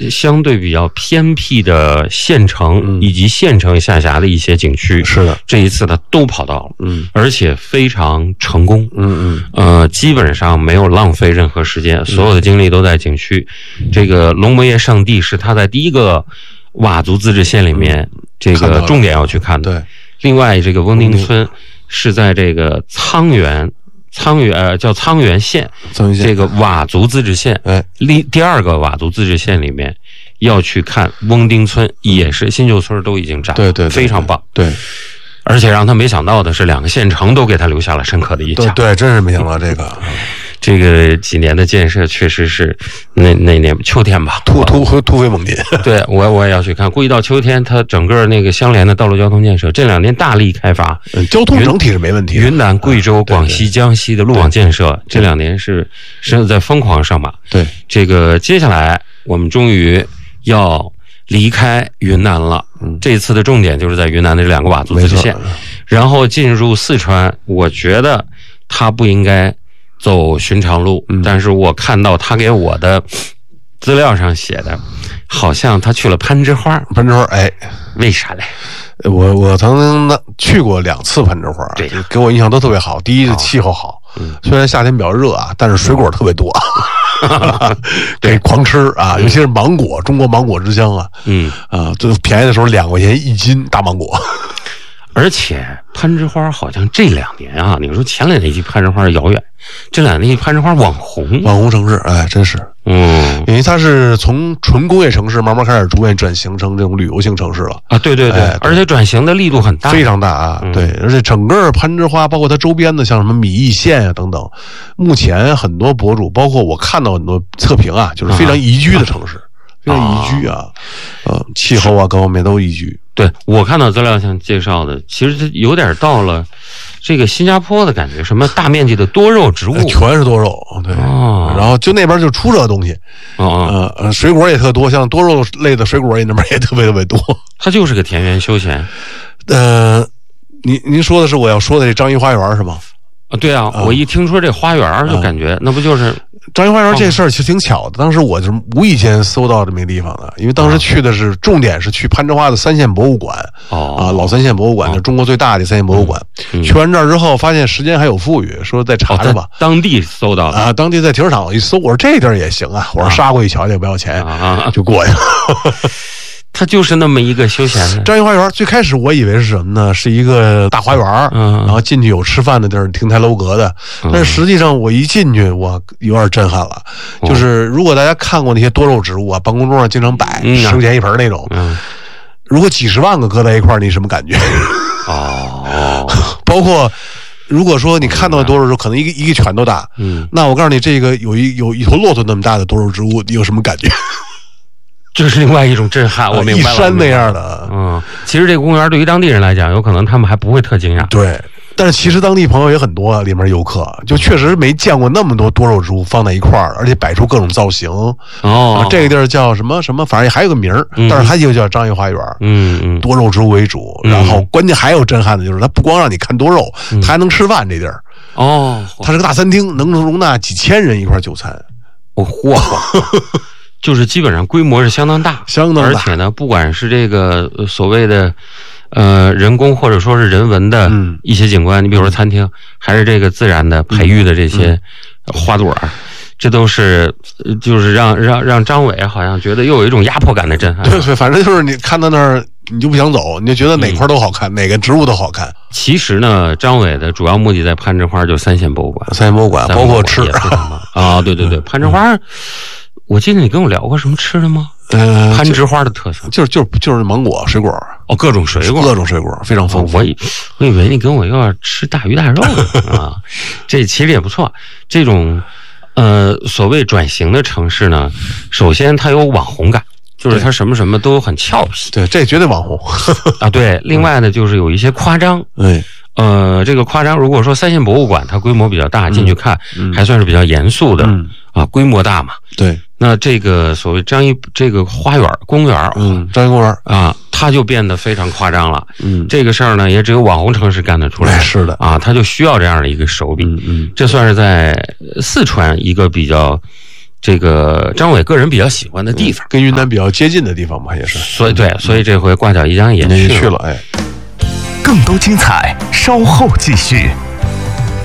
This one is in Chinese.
相对比较偏僻的县城以及县城下辖的一些景区， 是的， 这一次他都跑到了，而且非常成功，基本上没有浪费任何时间，所有的精力都在景区。这个龙摩耶圣地是他在第一个佤族自治县里面这个重点要去看的。 对， 另外这个翁丁村是在这个沧源叫沧源县，这个佤族自治县，第二个佤族自治县里面要去看翁丁村，也是新旧村都已经占， 对， 非常棒， 对。 而且让他没想到的是，2个县城都给他留下了深刻的印象。 对，真是没想到这个。 这个几年的建设确实是那年秋天吧， 突飞猛进。 对，我也要去看。估计到秋天，它整个那个相连的道路交通建设，这2年大力开发， 交通整体是没问题的。 云南、贵州、广西、江西的路网建设，这2年是在疯狂上马。 对， 这个接下来我们终于要离开云南了。这次的重点就是在云南的这2个佤族自治县，然后进入四川。我觉得他不应该走寻常路，但是我看到他给我的资料上写的，好像他去了攀枝花。为啥嘞？ 我曾经去过2次攀枝花，对，给我印象都特别好。第一是气候好，虽然夏天比较热啊，但是水果特别多，可以狂吃啊，尤其是芒果，中国芒果之乡啊，最便宜的时候2块钱1斤大芒果。 而且攀枝花好像这2年啊，你说前2年离攀枝花遥远，这2年离攀枝花网红城市，真是，因为它是从纯工业城市慢慢开始逐渐转型成这种旅游性城市了啊， 对，而且转型的力度很大， 非常大啊，对，而且整个攀枝花包括它周边的像什么米易县啊等等，目前很多博主，包括我看到很多测评啊，就是非常宜居的城市，非常宜居啊，气候啊各方面都宜居。 对，我看到资料上介绍的，其实有点到了这个新加坡的感觉，什么大面积的多肉植物， 全是多肉，对，然后就那边就出这东西，水果也特多，像多肉类的水果那边也特别多， 它就是个田园休闲。 您说的是我要说的这章鱼花园是吗？ 对啊，我一听说这花园就感觉那不就是章鱼花园这事儿其实挺巧的，当时我就是无意间搜到这么一个地方的，因为当时去的是重点是去攀枝花的3县博物馆，老3县博物馆是中国最大的3县博物馆。去完这儿之后，发现时间还有富裕，说再查查吧。 当地搜到的啊，当地在停车场一搜，我说这地儿也行啊，我说杀过去瞧瞧，不要钱就过去了。 它就是那么一个休闲的章鱼花园。最开始我以为是什么呢？是一个大花园，然后进去有吃饭的地儿，亭台楼阁的。但是实际上我一进去，我有点震撼了。就是如果大家看过那些多肉植物啊，办公桌上经常摆，10块钱一盆那种，如果几10万个搁在一块儿，你什么感觉？包括如果说你看到的多肉植物，可能一个拳头大，那我告诉你，这个有一头骆驼那么大的多肉植物，你有什么感觉？ 这是另外一种震撼，我明白了。 一山那样的， 其实这个公园对于当地人来讲，有可能他们还不会特惊讶。 对，但是其实当地朋友也很多，里面游客就确实没见过那么多多肉植物放在一块儿，而且摆出各种造型。这个地儿叫什么什么，反正还有个名儿，但是它就叫章鱼花园。多肉植物为主，然后关键还有震撼的就是，它不光让你看多肉，它还能吃饭。这地儿它是个大餐厅，能容纳几千人一块就餐。 就是基本上规模是相当大，而且呢，不管是这个所谓的人工或者说是人文的一些景观，你比如说餐厅，还是这个自然的培育的这些花朵，这都是就是让张伟好像觉得又有一种压迫感的震撼。 对，反正就是你看到那儿，你就不想走，你就觉得哪块都好看，哪个植物都好看。 其实呢，张伟的主要目的在攀枝花就3县博物馆， 包括吃对，攀枝花。我记得你跟我聊过什么吃的吗？攀枝花的特色就是芒果水果各种水果非常丰富。 我以为你跟我要吃大鱼大肉啊，这其实也不错。这种所谓转型的城市呢，首先它有网红感，就是它什么什么都很俏皮。 对，这绝对网红啊。对，另外呢就是有一些夸张。这个夸张，如果说3县博物馆它规模比较大，进去看还算是比较严肃的规模大嘛。 对。 那这个所谓这个花园公园， 章鱼公园啊，它就变得非常夸张了。这个事儿呢，也只有网红城市干得出来。 是的啊，它就需要这样的一个手笔。这算是在四川一个比较这个张伟个人比较喜欢的地方， 跟云南比较接近的地方嘛，也是。 所以这回挂角宜江也去了。 哎， 更多精彩稍后继续。